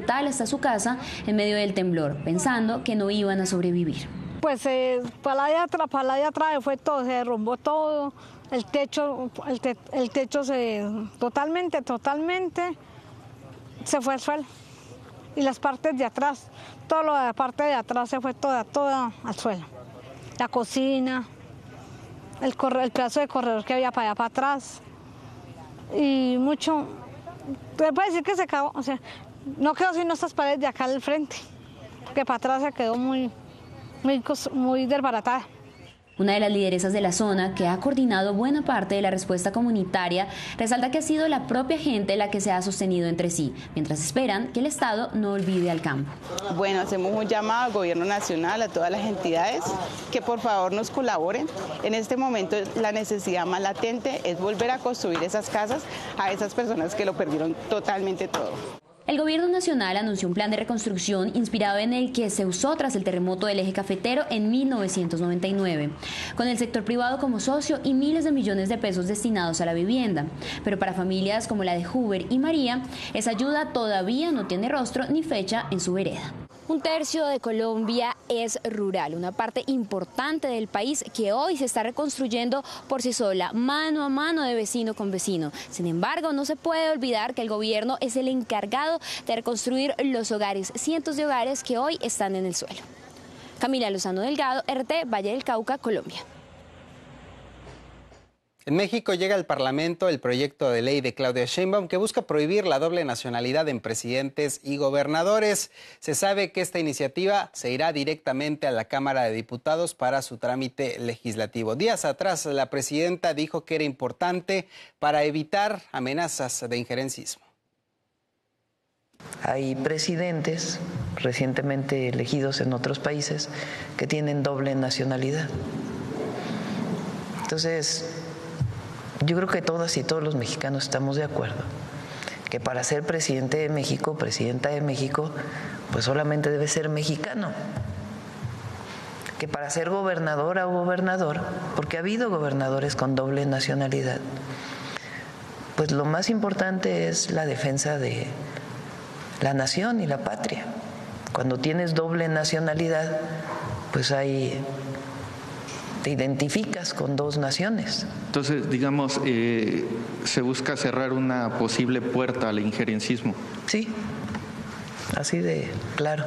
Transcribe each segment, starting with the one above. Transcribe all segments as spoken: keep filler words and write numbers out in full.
tal está su casa en medio del temblor, pensando que no iban a sobrevivir. Pues eh, para allá atrás, para allá atrás fue todo, se derrumbó todo, el techo, el, te, el techo se totalmente, totalmente se fue al suelo. Y las partes de atrás, toda la parte de atrás se fue toda, toda al suelo. La cocina, el, corre, el pedazo de corredor que había para allá para atrás. Y mucho, se puede decir que se acabó, o sea, no quedó sino estas paredes de acá al frente, porque para atrás se quedó muy, muy, muy desbaratada. Una de las lideresas de la zona, que ha coordinado buena parte de la respuesta comunitaria, resalta que ha sido la propia gente la que se ha sostenido entre sí, mientras esperan que el Estado no olvide al campo. Bueno, hacemos un llamado al gobierno nacional, a todas las entidades, que por favor nos colaboren. En este momento la necesidad más latente es volver a construir esas casas a esas personas que lo perdieron totalmente todo. El gobierno nacional anunció un plan de reconstrucción inspirado en el que se usó tras el terremoto del eje cafetero en mil novecientos noventa y nueve, con el sector privado como socio y miles de millones de pesos destinados a la vivienda. Pero para familias como la de Huber y María, esa ayuda todavía no tiene rostro ni fecha en su vereda. Un tercio de Colombia es rural, una parte importante del país que hoy se está reconstruyendo por sí sola, mano a mano de vecino con vecino. Sin embargo, no se puede olvidar que el gobierno es el encargado de reconstruir los hogares, cientos de hogares que hoy están en el suelo. Camila Lozano Delgado, R T, Valle del Cauca, Colombia. En México llega al Parlamento el proyecto de ley de Claudia Sheinbaum que busca prohibir la doble nacionalidad en presidentes y gobernadores. Se sabe que esta iniciativa se irá directamente a la Cámara de Diputados para su trámite legislativo. Días atrás, la presidenta dijo que era importante para evitar amenazas de injerencismo. Hay presidentes recientemente elegidos en otros países que tienen doble nacionalidad. Entonces, yo creo que todas y todos los mexicanos estamos de acuerdo que para ser presidente de México, presidenta de México, pues solamente debe ser mexicano. Que para ser gobernadora o gobernador, porque ha habido gobernadores con doble nacionalidad, pues lo más importante es la defensa de la nación y la patria. Cuando tienes doble nacionalidad, pues hay... te identificas con dos naciones. Entonces, digamos, eh, se busca cerrar una posible puerta al injerencismo. Sí, así de claro.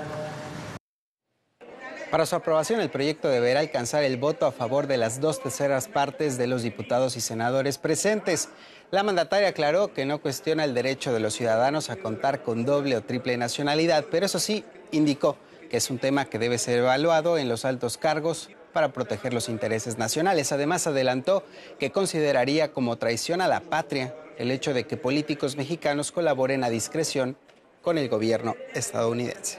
Para su aprobación, el proyecto deberá alcanzar el voto a favor de las dos terceras partes de los diputados y senadores presentes. La mandataria aclaró que no cuestiona el derecho de los ciudadanos a contar con doble o triple nacionalidad, pero eso sí, indicó que es un tema que debe ser evaluado en los altos cargos para proteger los intereses nacionales. Además, adelantó que consideraría como traición a la patria el hecho de que políticos mexicanos colaboren a discreción con el gobierno estadounidense.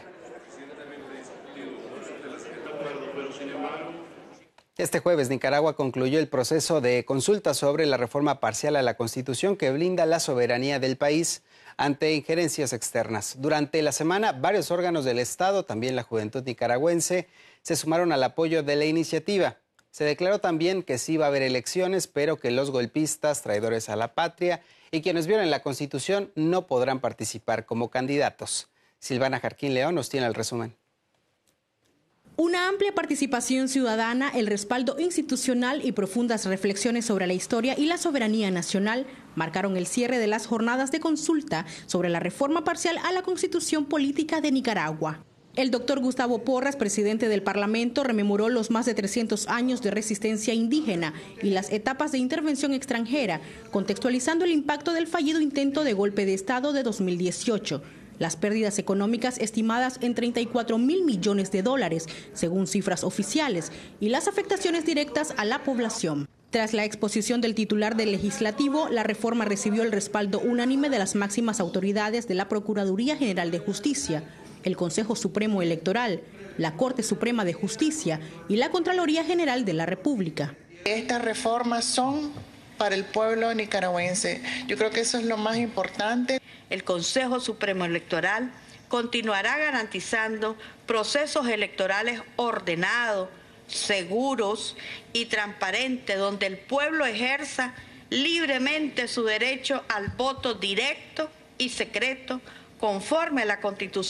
Este jueves, Nicaragua concluyó el proceso de consulta sobre la reforma parcial a la Constitución que blinda la soberanía del país ante injerencias externas. Durante la semana, varios órganos del Estado, también la juventud nicaragüense, se sumaron al apoyo de la iniciativa. Se declaró también que sí va a haber elecciones, pero que los golpistas, traidores a la patria y quienes violen la Constitución no podrán participar como candidatos. Silvana Jarquín León nos tiene el resumen. Una amplia participación ciudadana, el respaldo institucional y profundas reflexiones sobre la historia y la soberanía nacional marcaron el cierre de las jornadas de consulta sobre la reforma parcial a la Constitución Política de Nicaragua. El doctor Gustavo Porras, presidente del Parlamento, rememoró los más de trescientos años de resistencia indígena y las etapas de intervención extranjera, contextualizando el impacto del fallido intento de golpe de Estado de dos mil dieciocho. Las pérdidas económicas estimadas en treinta y cuatro mil millones de dólares, según cifras oficiales, y las afectaciones directas a la población. Tras la exposición del titular del Legislativo, la reforma recibió el respaldo unánime de las máximas autoridades de la Procuraduría General de Justicia, el Consejo Supremo Electoral, la Corte Suprema de Justicia y la Contraloría General de la República. Estas reformas son para el pueblo nicaragüense. Yo creo que eso es lo más importante. El Consejo Supremo Electoral continuará garantizando procesos electorales ordenados, seguros y transparentes, donde el pueblo ejerza libremente su derecho al voto directo y secreto conforme a la Constitución.